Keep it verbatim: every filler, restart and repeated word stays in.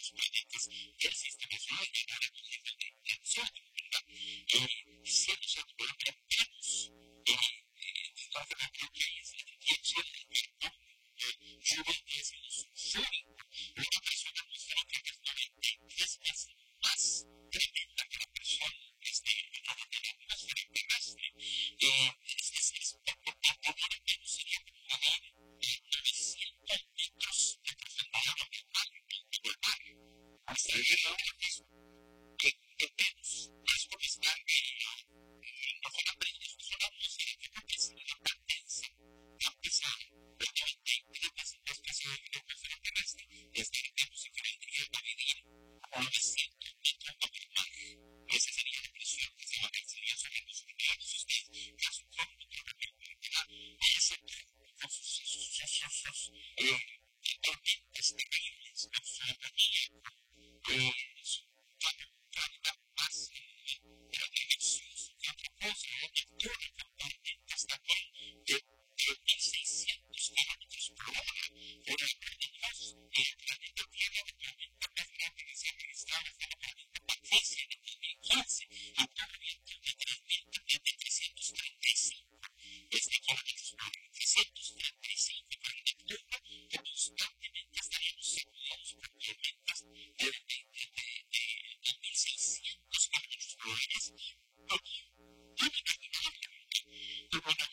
otros planetas del sistema solar, llegar a un nivel de intención, ¿verdad? Eh, siendo cierto, por ejemplo, Venus, eh, eh, desgraciadamente creo que ahí es el dióxido del carbono, eh, lluvia de ácido sulfúrico, una presión atmosférica que es noventa y tres veces más tremenda que la presión este, de la atmósfera terrestre. Eh, es, es, es, vivir en Venus sería como vivir en novecientos metros de profundidad bajo el mar, bajo el mar. Hasta ahí es ahora mismo que, que Venus no es porque está eh, no zona es una atmósfera que no es tan densa, tan pesada, prácticamente tres veces más pesada que la atmósfera terrestre. Es que Venus se cree que va a vivir a novecientos metros bajo el mar. Esa sería la presión que se va a ver, sería sobre los universos, ustedes, caso cómodo, pero que permitirá ese con sus, sus, sus, sus, sus eh, tormentas terribles, con su agonía, eh, su calidad más eh, deliciosa que otra cosa, ¿no? Neptuno con tormentas también de, de mil seiscientos kilómetros por hora, fuera de Dios, el planeta Tierra, la tormenta más grande que se ha registrado fue la tormenta Patricia en el dos mil quince, y tuvo vientos de tres mil también de trescientos treinta y cinco este, kilómetros por hora, trescientos treinta y cinco para Neptuno, que constantemente estaríamos sacudidos por tormentas de, de, de, de, de, de mil seiscientos kilómetros por hora. Es muy inimaginable. Y bueno,